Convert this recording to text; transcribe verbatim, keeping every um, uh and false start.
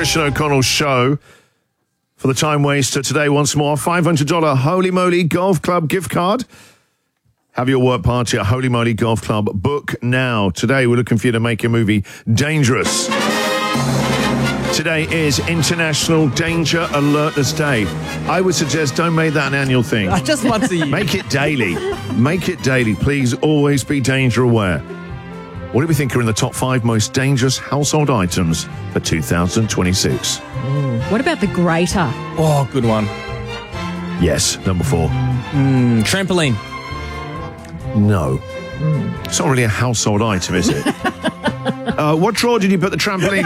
Christian O'Connell Show. For the time waster today, once more, five hundred dollars Holy Moly Golf Club gift card. Have your work party at Holy Moly Golf Club. Book now. Today, we're looking for you to make your movie dangerous. Today is International Danger Alertness Day. I would suggest don't make that an annual thing. Just once a year. Make it daily. Make it daily. Please always be danger aware. What do we think are in the top five most dangerous household items for two thousand twenty-six? Ooh. What about the grater? Oh, good one. Yes, number four. Mm, trampoline. No. Mm. It's not really a household item, is it? uh, what drawer did you put the trampoline